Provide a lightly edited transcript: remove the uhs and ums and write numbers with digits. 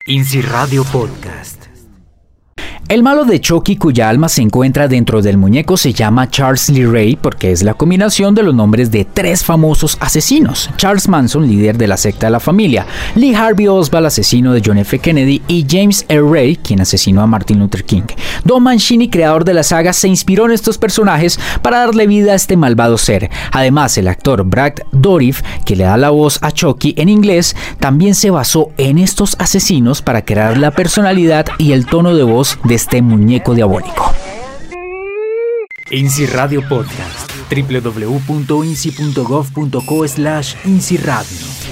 INSI Radio Podcast. El malo de Chucky, cuya alma se encuentra dentro del muñeco, se llama Charles Lee Ray porque es la combinación de los nombres de tres famosos asesinos: Charles Manson, líder de la secta de la familia; Lee Harvey Oswald, asesino de John F. Kennedy; y James Earl Ray, quien asesinó a Martin Luther King. Don Mancini, creador de la saga, se inspiró en estos personajes para darle vida a este malvado ser. Además, el actor Brad Dourif, que le da la voz a Chucky en inglés, también se basó en estos asesinos para crear la personalidad y el tono de voz de este muñeco diabólico. INSI Radio Podcast. www.insi.gov.co/INSI Radio.